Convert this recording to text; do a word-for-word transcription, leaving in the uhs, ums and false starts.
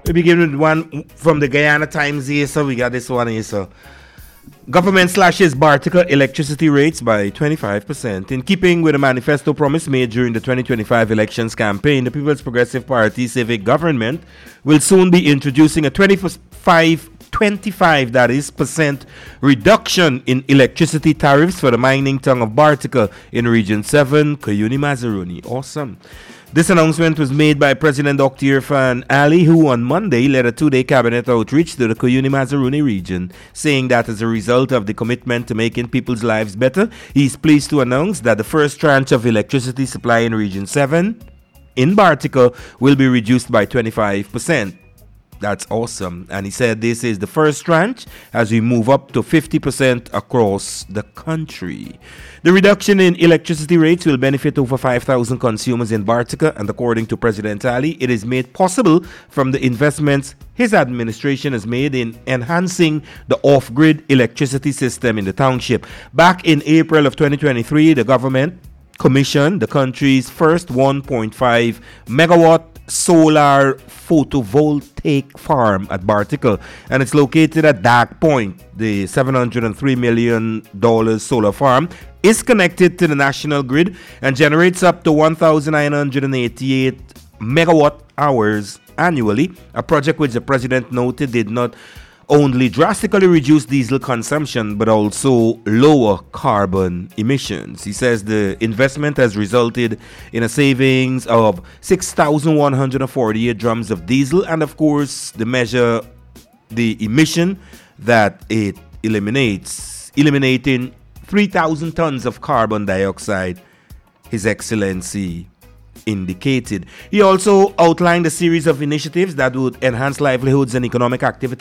We begin with one from the Guyana Times here, so we got this one here, so. Government slashes Bartica electricity rates by twenty-five percent. In keeping with a manifesto promise made during the twenty twenty-five elections campaign, the People's Progressive Party civic government will soon be introducing a twenty-five, twenty-five that is, percent reduction in electricity tariffs for the mining town of Bartica in Region seven, Cuyuni-Mazaruni. Awesome. This announcement was made by President Doctor Irfan Ali, who on Monday led a two-day cabinet outreach to the Cuyuni-Mazaruni region, saying that as a result of the commitment to making people's lives better, he is pleased to announce that the first tranche of electricity supply in Region seven in Bartica will be reduced by twenty-five percent. That's awesome. And he said this is the first tranche as we move up to fifty percent across the country. The reduction in electricity rates will benefit over five thousand consumers in Bartica, and according to President Ali, it is made possible from the investments his administration has made in enhancing the off-grid electricity system in the township. Back in April of twenty twenty-three, the government commissioned the country's first one point five megawatt solar photovoltaic farm at Bartica, and it's located at Dark Point. The seven hundred three million dollars solar farm is connected to the national grid and generates up to one thousand nine hundred eighty-eight megawatt hours annually, a project which the president noted did not only drastically reduce diesel consumption but also lower carbon emissions. He says the investment has resulted in a savings of six thousand one hundred forty-eight drums of diesel, and of course the measure the emission that it eliminates, eliminating three thousand tons of carbon dioxide, His Excellency indicated. He also outlined a series of initiatives that would enhance livelihoods and economic activity